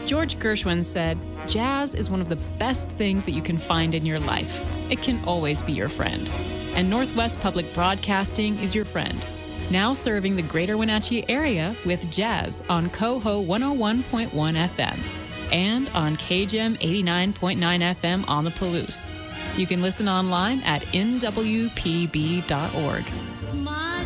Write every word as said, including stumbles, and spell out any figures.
George Gershwin said, "Jazz is one of the best things that you can find in your life. It can always be your friend." And Northwest Public Broadcasting is your friend. Now serving the greater Wenatchee area with jazz on Coho one oh one point one F M and on K G M eighty-nine point nine F M on the Palouse. You can listen online at N W P B dot org.